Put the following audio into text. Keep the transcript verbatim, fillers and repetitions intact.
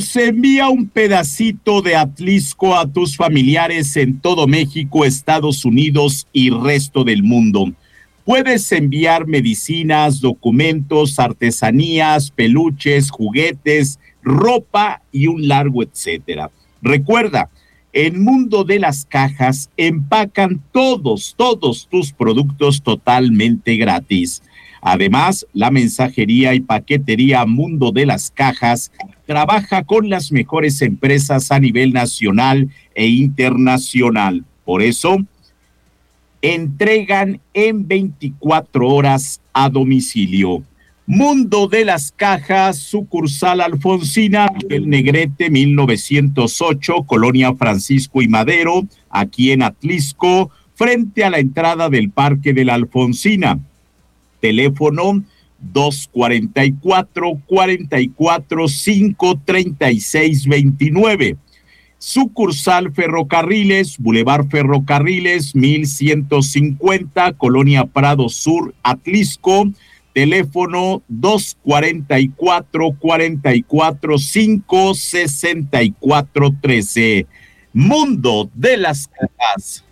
Se envía un pedacito de Atlisco a tus familiares en todo México, Estados Unidos y resto del mundo. Puedes enviar medicinas, documentos, artesanías, peluches, juguetes, ropa y un largo etcétera. Recuerda, en Mundo de las Cajas empacan todos, todos tus productos totalmente gratis. Además, la mensajería y paquetería Mundo de las Cajas trabaja con las mejores empresas a nivel nacional e internacional. Por eso, entregan en veinticuatro horas a domicilio. Mundo de las Cajas, sucursal Alfonsina, Miguel Negrete, mil novecientos ocho, Colonia Francisco y Madero, aquí en Atlisco, frente a la entrada del Parque de la Alfonsina. Teléfono dos cuarenta y cuatro, cuarenta y cuatro, cinco treinta y seis veintinueve. Sucursal Ferrocarriles, Boulevard Ferrocarriles, mil ciento cincuenta, Colonia Prado Sur, Atlisco. Teléfono dos cuarenta y cuatro, cuarenta y cuatro, cinco sesenta y cuatro trece. Mundo de las Cajas.